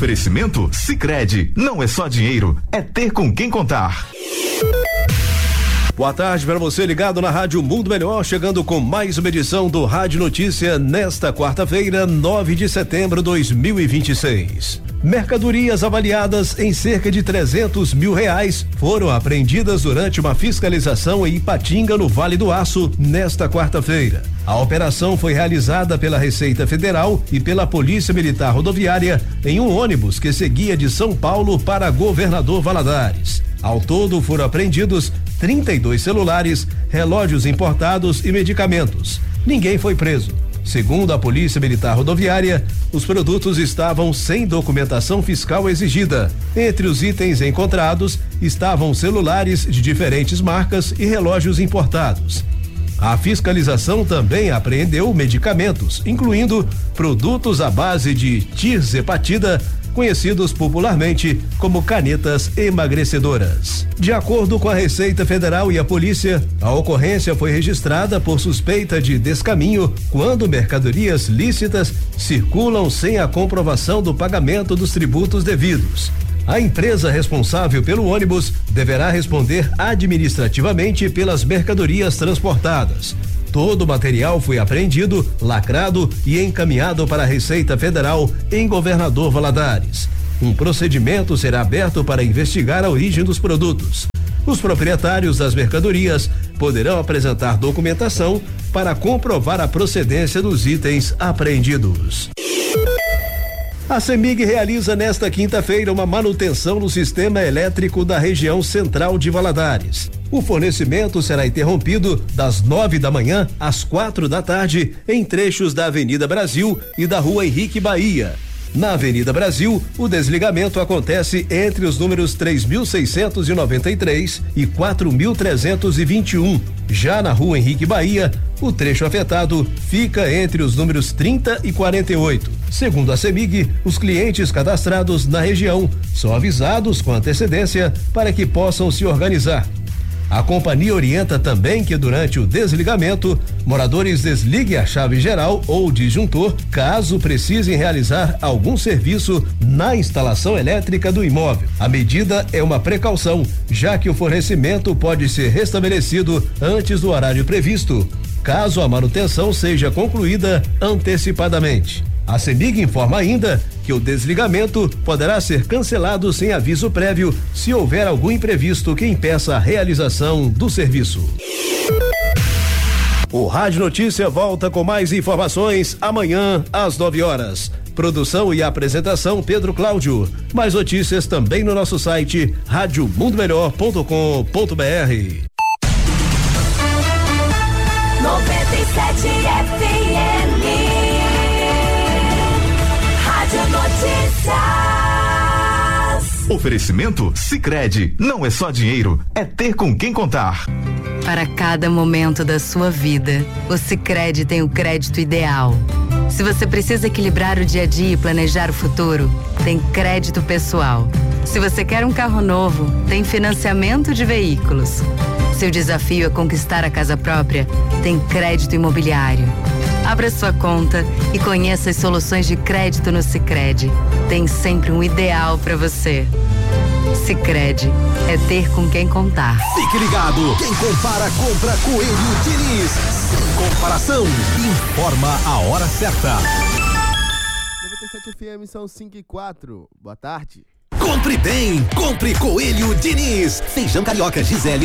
Oferecimento Sicredi, não é só dinheiro, é ter com quem contar. Boa tarde para você ligado na Rádio Mundo Melhor, chegando com mais uma edição do Rádio Notícia nesta quarta-feira, 9 de setembro de 2026. Mercadorias avaliadas em cerca de R$300 mil foram apreendidas durante uma fiscalização em Ipatinga, no Vale do Aço, nesta quarta-feira. A operação foi realizada pela Receita Federal e pela Polícia Militar Rodoviária em um ônibus que seguia de São Paulo para Governador Valadares. Ao todo foram apreendidos 32 celulares, relógios importados e medicamentos. Ninguém foi preso. Segundo a Polícia Militar Rodoviária, os produtos estavam sem documentação fiscal exigida. Entre os itens encontrados estavam celulares de diferentes marcas e relógios importados. A fiscalização também apreendeu medicamentos, incluindo produtos à base de tirzepatida, conhecidos popularmente como canetas emagrecedoras. De acordo com a Receita Federal e a polícia, a ocorrência foi registrada por suspeita de descaminho quando mercadorias lícitas circulam sem a comprovação do pagamento dos tributos devidos. A empresa responsável pelo ônibus deverá responder administrativamente pelas mercadorias transportadas. Todo o material foi apreendido, lacrado e encaminhado para a Receita Federal em Governador Valadares. Um procedimento será aberto para investigar a origem dos produtos. Os proprietários das mercadorias poderão apresentar documentação para comprovar a procedência dos itens apreendidos. A CEMIG realiza nesta quinta-feira uma manutenção no sistema elétrico da região central de Valadares. O fornecimento será interrompido das 9 da manhã às 4 da tarde em trechos da Avenida Brasil e da Rua Henrique Bahia. Na Avenida Brasil, o desligamento acontece entre os números 3.693 e 4.321. Já na Rua Henrique Bahia, o trecho afetado fica entre os números 30 e 48. Segundo a CEMIG, os clientes cadastrados na região são avisados com antecedência para que possam se organizar. A companhia orienta também que durante o desligamento, moradores desliguem a chave geral ou disjuntor caso precisem realizar algum serviço na instalação elétrica do imóvel. A medida é uma precaução, já que o fornecimento pode ser restabelecido antes do horário previsto, caso a manutenção seja concluída antecipadamente. A CEMIG informa ainda que o desligamento poderá ser cancelado sem aviso prévio se houver algum imprevisto que impeça a realização do serviço. O Rádio Notícia volta com mais informações amanhã às 9 horas. Produção e apresentação Pedro Cláudio. Mais notícias também no nosso site radiomundomelhor.com.br. 97 FM. Notícias. Oferecimento Sicredi, não é só dinheiro, é ter com quem contar. Para cada momento da sua vida, o Sicredi tem o crédito ideal. Se você precisa equilibrar o dia a dia e planejar o futuro, tem crédito pessoal. Se você quer um carro novo, tem financiamento de veículos. Seu desafio é conquistar a casa própria, tem crédito imobiliário. Abra sua conta e conheça as soluções de crédito no Sicredi. Tem sempre um ideal para você. Sicredi é ter com quem contar. Fique ligado, quem compara compra Coelho Diniz. Sem comparação, informa a hora certa. 97 FM são 5:04. Boa tarde. Compre bem, compre Coelho Diniz. Feijão carioca Gisele